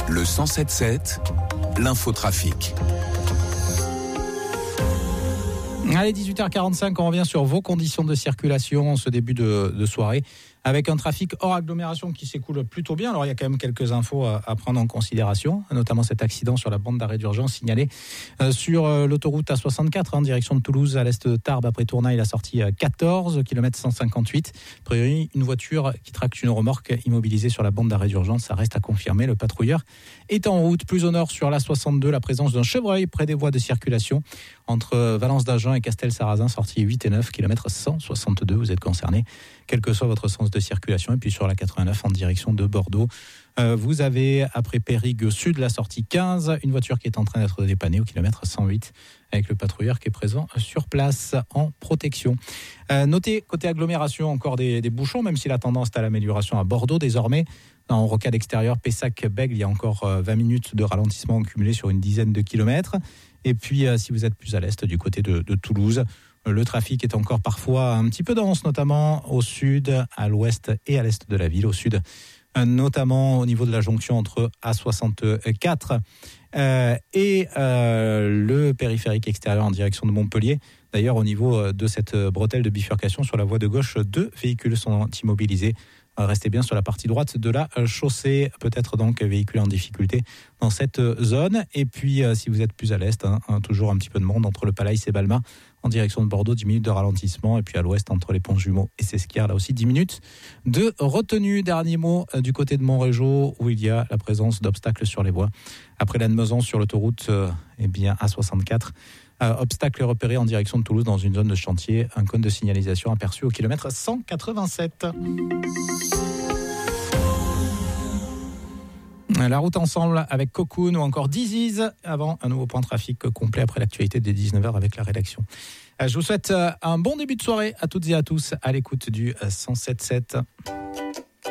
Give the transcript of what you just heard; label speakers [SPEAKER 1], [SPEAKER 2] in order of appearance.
[SPEAKER 1] Le 107.7, l'infotrafic.
[SPEAKER 2] Allez, 18h45, on revient sur vos conditions de circulation en ce début de soirée, avec un trafic hors agglomération qui s'écoule plutôt bien. Alors il y a quand même quelques infos à prendre en considération, notamment cet accident sur la bande d'arrêt d'urgence signalé sur l'autoroute A64 en direction de Toulouse, à l'est de Tarbes, après Tournai, la sortie 14 km 158. A priori, une voiture qui tracte une remorque immobilisée sur la bande d'arrêt d'urgence, ça reste à confirmer. Le patrouilleur est en route. Plus au nord, sur l'A62, la présence d'un chevreuil près des voies de circulation entre Valence d'Agen et Castel-Sarrazin, sortie 8 et 9 km 162. Vous êtes concerné, quel que soit votre sens de circulation. Et puis sur la 89 en direction de Bordeaux, vous avez, après Périgueux Sud, la sortie 15, une voiture qui est en train d'être dépannée au kilomètre 108, avec le patrouilleur qui est présent sur place en protection. Notez, côté agglomération, encore des bouchons, même si la tendance est à l'amélioration à Bordeaux désormais. En rocade extérieure, Pessac-Bègles, il y a encore 20 minutes de ralentissement cumulé sur une dizaine de kilomètres. Et puis, si vous êtes plus à l'est, du côté de Toulouse, le trafic est encore parfois un petit peu dense, notamment au sud, à l'ouest et à l'est de la ville. Au sud, notamment au niveau de la jonction entre A64 et le périphérique extérieur en direction de Montpellier. D'ailleurs, au niveau de cette bretelle de bifurcation sur la voie de gauche, 2 véhicules sont immobilisés. Restez bien sur la partie droite de la chaussée, peut-être donc véhicule en difficulté dans cette zone. Et puis, si vous êtes plus à l'est, toujours un petit peu de monde entre le Palaïs et Balma en direction de Bordeaux, 10 minutes de ralentissement. Et puis à l'ouest, entre les ponts Jumeaux et Sesquières, là aussi 10 minutes de retenue. Dernier mot du côté de Montrégeau, où il y a la présence d'obstacles sur les voies. Après Lannemezan sur l'autoroute A64, obstacle repéré en direction de Toulouse dans une zone de chantier. Un cône de signalisation aperçu au kilomètre 187. La route ensemble avec Cocoon ou encore Disease, avant un nouveau point de trafic complet après l'actualité des 19h avec la rédaction. Je vous souhaite un bon début de soirée à toutes et à tous à l'écoute du 107.7.